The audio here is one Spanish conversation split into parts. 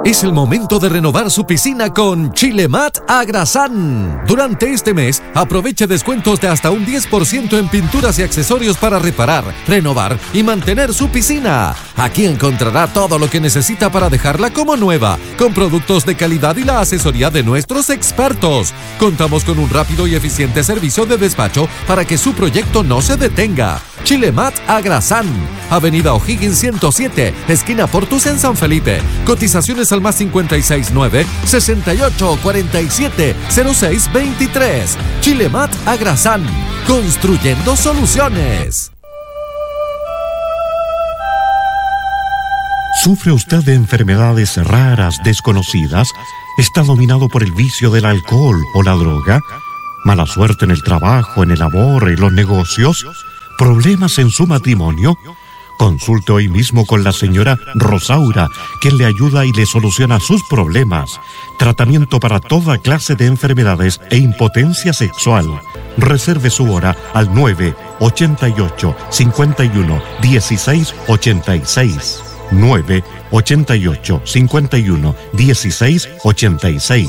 Es el momento de renovar su piscina con Chilemat Agrasán. Durante este mes, aproveche descuentos de hasta un 10% en pinturas y accesorios para reparar, renovar y mantener su piscina. Aquí encontrará todo lo que necesita para dejarla como nueva, con productos de calidad y la asesoría de nuestros expertos. Contamos con un rápido y eficiente servicio de despacho para que su proyecto no se detenga. Chilemat Agrasán, Avenida O'Higgins 107, esquina Portus en San Felipe. Cotizaciones al más 569-6847-0623. Chilemat Agrasán, construyendo soluciones. ¿Sufre usted de enfermedades raras, desconocidas? ¿Está dominado por el vicio del alcohol o la droga? ¿Mala suerte en el trabajo, en el amor, en los negocios? ¿Problemas en su matrimonio? Consulte hoy mismo con la señora Rosaura, quien le ayuda y le soluciona sus problemas. Tratamiento para toda clase de enfermedades e impotencia sexual. Reserve su hora al 988-51-1686. 988-51-1686.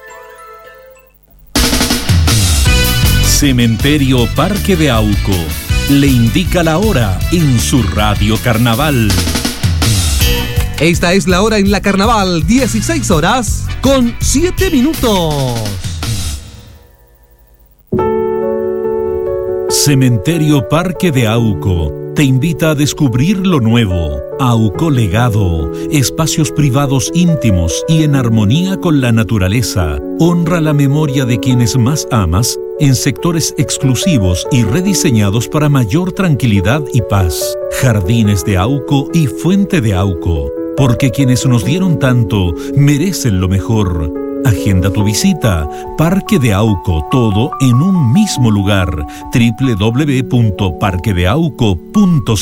Cementerio Parque de Auco le indica la hora en su Radio Carnaval. Esta es la hora en la Carnaval, 16 horas con 7 minutos. Cementerio Parque de Auco te invita a descubrir lo nuevo. Auco Legado, espacios privados íntimos y en armonía con la naturaleza. Honra la memoria de quienes más amas en sectores exclusivos y rediseñados para mayor tranquilidad y paz. Jardines de Auco y Fuente de Auco, porque quienes nos dieron tanto merecen lo mejor. Agenda tu visita. Parque de Auco, todo en un mismo lugar. www.parquedeauco.cl.